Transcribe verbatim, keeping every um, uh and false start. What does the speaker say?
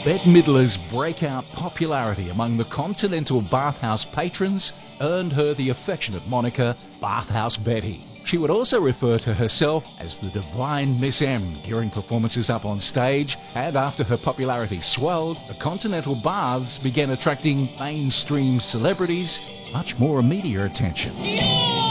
Bette Midler's breakout popularity among the continental bathhouse patrons earned her the affectionate moniker Bathhouse Betty. She would also refer to herself as the Divine Miss M during performances up on stage, and after her popularity swelled, the continental baths began attracting mainstream celebrities, much more media attention.